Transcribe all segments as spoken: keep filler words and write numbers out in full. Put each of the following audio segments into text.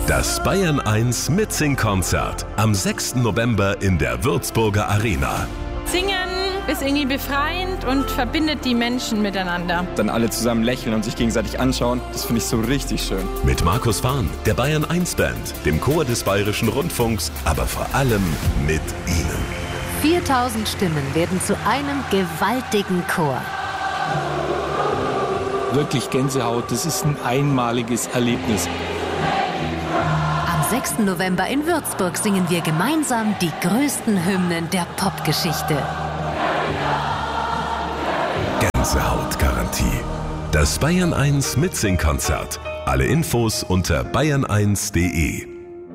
Das Bayern eins Mitsing-Konzert am sechsten November in der Würzburger Arena. Singen ist irgendwie befreiend und verbindet die Menschen miteinander. Dann alle zusammen lächeln und sich gegenseitig anschauen, das finde ich so richtig schön. Mit Markus Fahn, der Bayern eins Band, dem Chor des Bayerischen Rundfunks, aber vor allem mit Ihnen. viertausend Stimmen werden zu einem gewaltigen Chor. Wirklich Gänsehaut, das ist ein einmaliges Erlebnis. Am sechsten November in Würzburg singen wir gemeinsam die größten Hymnen der Popgeschichte. Gänsehautgarantie. Das Bayern eins Mitsing-Konzert. Alle Infos unter bayern eins punkt de.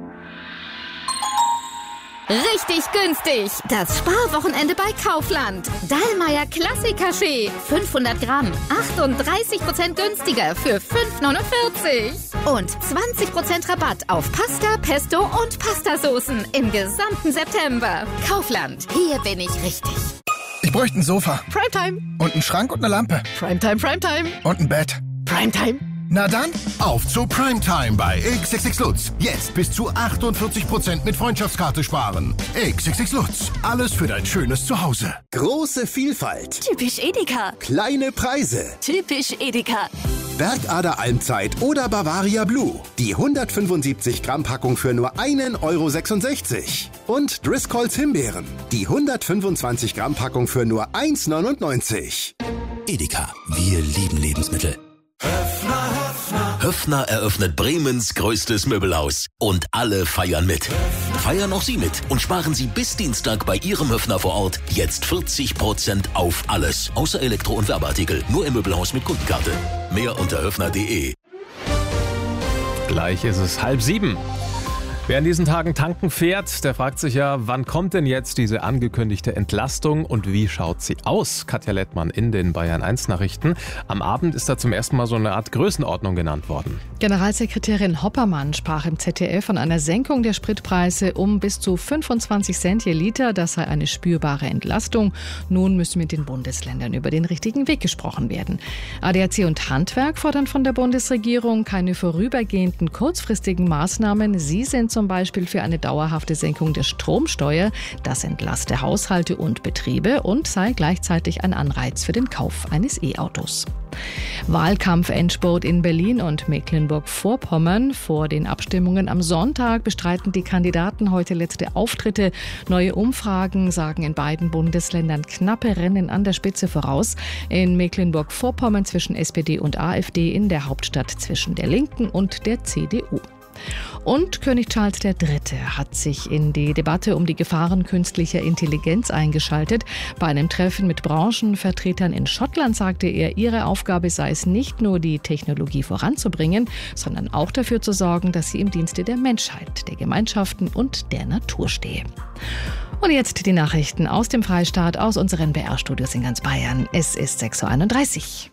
Richtig günstig. Das Sparwochenende bei Kaufland. Dallmayr Klassik-Kaffee. fünfhundert Gramm. achtunddreißig Prozent günstiger für fünf neunundvierzig. Und zwanzig Prozent Rabatt auf Pasta, Pesto und Pastasoßen im gesamten September. Kaufland. Hier bin ich richtig. Ich bräuchte ein Sofa. Primetime. Und einen Schrank und eine Lampe. Primetime, Primetime. Und ein Bett. Primetime. Na dann, auf zu Primetime bei X X X Lutz. Jetzt bis zu achtundvierzig Prozent mit Freundschaftskarte sparen. X X X Lutz. Alles für dein schönes Zuhause. Große Vielfalt. Typisch Edeka. Kleine Preise. Typisch Edeka. Bergader Almzeit oder Bavaria Blue. Die hundertfünfundsiebzig Gramm Packung für nur einen Euro sechsundsechzig. Und Driscolls Himbeeren. Die hundertfünfundzwanzig Gramm Packung für nur eins neunundneunzig. Edeka. Wir lieben Lebensmittel. Höffner, Höffner. Höffner eröffnet Bremens größtes Möbelhaus. Und alle feiern mit. Höffner. Feiern auch Sie mit und sparen Sie bis Dienstag bei Ihrem Höffner vor Ort jetzt vierzig Prozent auf alles. Außer Elektro- und Werbeartikel. Nur im Möbelhaus mit Kundenkarte. Mehr unter höffner punkt de. Gleich ist es halb sieben. Wer in diesen Tagen tanken fährt, der fragt sich ja, wann kommt denn jetzt diese angekündigte Entlastung und wie schaut sie aus? Katja Lettmann in den Bayern eins Nachrichten. Am Abend ist da zum ersten Mal so eine Art Größenordnung genannt worden. Generalsekretärin Hoppermann sprach im Z D F von einer Senkung der Spritpreise um bis zu fünfundzwanzig Cent je Liter. Das sei eine spürbare Entlastung. Nun müsse mit den Bundesländern über den richtigen Weg gesprochen werden. A D A C und Handwerk fordern von der Bundesregierung keine vorübergehenden, kurzfristigen Maßnahmen. Sie sind zum Beispiel für eine dauerhafte Senkung der Stromsteuer. Das entlaste Haushalte und Betriebe und sei gleichzeitig ein Anreiz für den Kauf eines E-Autos. Wahlkampf-Endspurt in Berlin und Mecklenburg-Vorpommern. Vor den Abstimmungen am Sonntag bestreiten die Kandidaten heute letzte Auftritte. Neue Umfragen sagen in beiden Bundesländern knappe Rennen an der Spitze voraus. In Mecklenburg-Vorpommern zwischen S P D und AfD, in der Hauptstadt zwischen der Linken und der C D U. Und König Charles der Dritte hat sich in die Debatte um die Gefahren künstlicher Intelligenz eingeschaltet. Bei einem Treffen mit Branchenvertretern in Schottland sagte er, ihre Aufgabe sei es nicht nur, die Technologie voranzubringen, sondern auch dafür zu sorgen, dass sie im Dienste der Menschheit, der Gemeinschaften und der Natur stehe. Und jetzt die Nachrichten aus dem Freistaat, aus unseren B R-Studios in ganz Bayern. Es ist sechs Uhr einunddreißig.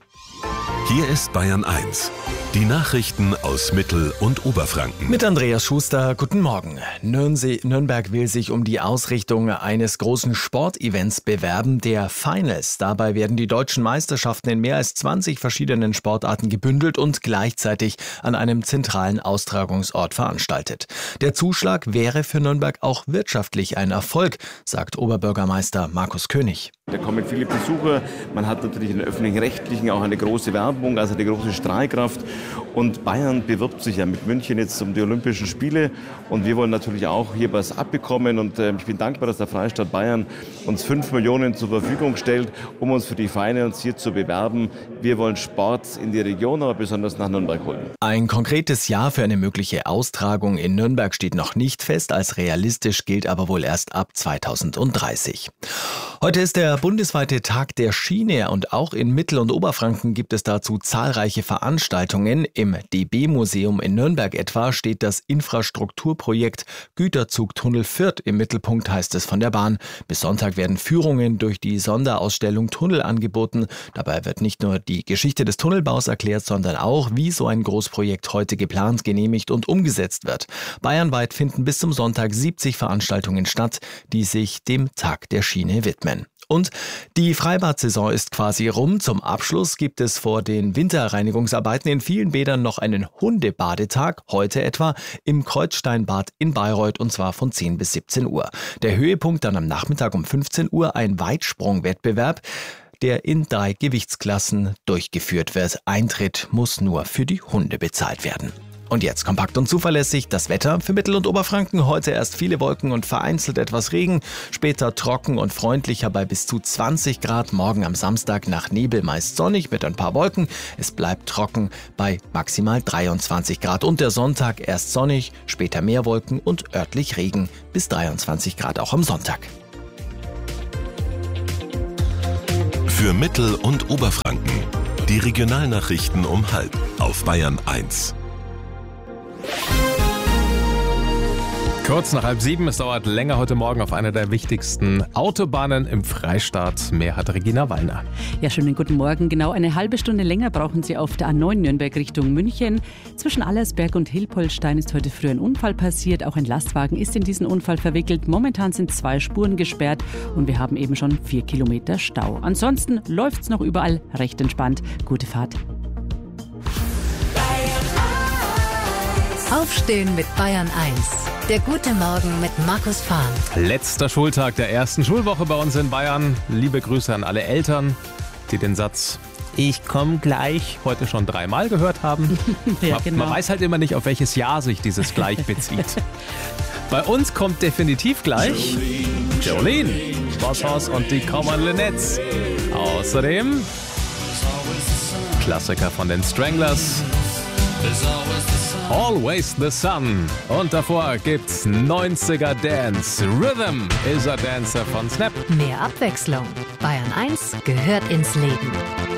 Hier ist Bayern eins. Die Nachrichten aus Mittel- und Oberfranken. Mit Andreas Schuster, guten Morgen. Nürnberg will sich um die Ausrichtung eines großen Sportevents bewerben, der Finals. Dabei werden die deutschen Meisterschaften in mehr als zwanzig verschiedenen Sportarten gebündelt und gleichzeitig an einem zentralen Austragungsort veranstaltet. Der Zuschlag wäre für Nürnberg auch wirtschaftlich ein Erfolg, sagt Oberbürgermeister Markus König. Da kommen viele Besucher, man hat natürlich in den öffentlich-rechtlichen auch eine große Werbung, also eine große Strahlkraft. Und Bayern bewirbt sich ja mit München jetzt um die Olympischen Spiele und wir wollen natürlich auch hier was abbekommen und äh, ich bin dankbar, dass der Freistaat Bayern uns fünf Millionen zur Verfügung stellt, um uns für die Finals hier zu bewerben. Wir wollen Sport in die Region, aber besonders nach Nürnberg holen. Ein konkretes Jahr für eine mögliche Austragung in Nürnberg steht noch nicht fest, als realistisch gilt aber wohl erst ab zweitausenddreißig. Heute ist der bundesweite Tag der Schiene und auch in Mittel- und Oberfranken gibt es dazu zahlreiche Veranstaltungen. Im D B-Museum in Nürnberg etwa steht das Infrastrukturprojekt Güterzugtunnel Fürth im Mittelpunkt, heißt es von der Bahn. Bis Sonntag werden Führungen durch die Sonderausstellung Tunnel angeboten. Dabei wird nicht nur die Geschichte des Tunnelbaus erklärt, sondern auch, wie so ein Großprojekt heute geplant, genehmigt und umgesetzt wird. Bayernweit finden bis zum Sonntag siebzig Veranstaltungen statt, die sich dem Tag der Schiene widmen. Und die Freibad-Saison ist quasi rum. Zum Abschluss gibt es vor den Winterreinigungsarbeiten in vielen Bädern noch einen Hundebadetag, heute etwa im Kreuzsteinbad in Bayreuth, und zwar von zehn bis siebzehn Uhr. Der Höhepunkt dann am Nachmittag um fünfzehn Uhr, ein Weitsprungwettbewerb, der in drei Gewichtsklassen durchgeführt wird. Eintritt muss nur für die Hunde bezahlt werden. Und jetzt kompakt und zuverlässig das Wetter für Mittel- und Oberfranken. Heute erst viele Wolken und vereinzelt etwas Regen, später trocken und freundlicher bei bis zu zwanzig Grad. Morgen am Samstag nach Nebel meist sonnig mit ein paar Wolken. Es bleibt trocken bei maximal dreiundzwanzig Grad. Und der Sonntag erst sonnig, später mehr Wolken und örtlich Regen bis dreiundzwanzig Grad auch am Sonntag. Für Mittel- und Oberfranken die Regionalnachrichten um halb auf Bayern eins. Kurz nach halb sieben, es dauert länger heute Morgen auf einer der wichtigsten Autobahnen im Freistaat. Mehr hat Regina Wallner. Ja, schönen guten Morgen. Genau eine halbe Stunde länger brauchen Sie auf der A neun Nürnberg Richtung München. Zwischen Allersberg und Hilpoltstein ist heute früh ein Unfall passiert. Auch ein Lastwagen ist in diesen Unfall verwickelt. Momentan sind zwei Spuren gesperrt und wir haben eben schon vier Kilometer Stau. Ansonsten läuft es noch überall recht entspannt. Gute Fahrt. Aufstehen mit Bayern eins. Der gute Morgen mit Markus Fahn. Letzter Schultag der ersten Schulwoche bei uns in Bayern. Liebe Grüße an alle Eltern, die den Satz "Ich komme gleich" heute schon dreimal gehört haben. Ja, man, genau. man weiß halt immer nicht, auf welches Jahr sich dieses gleich bezieht. Bei uns kommt definitiv gleich Jolene, Bosshaus und die Common Linettes. Außerdem Klassiker von den Stranglers, Always the Sun. Und davor gibt's neunziger Dance. Rhythm is a Dancer von Snap. Mehr Abwechslung. Bayern eins gehört ins Leben.